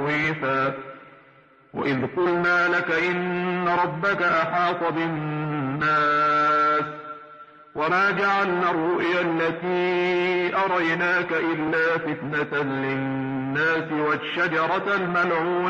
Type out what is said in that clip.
تخويفا. وإذ قلنا لك إن ربك أحاط بالناس وما جعلنا الرؤيا التي أريناك إلا فتنة للناس والشجرة الملعونة